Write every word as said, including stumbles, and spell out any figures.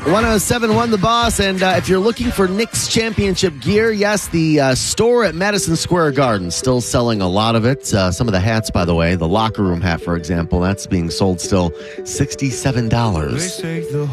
one oh seven point one The Boss, and uh, if you're looking for Knicks championship gear, yes, the uh, store at Madison Square Garden still selling a lot of it. Uh, some of the hats, by the way, the locker room hat, for example, that's being sold still sixty-seven dollars.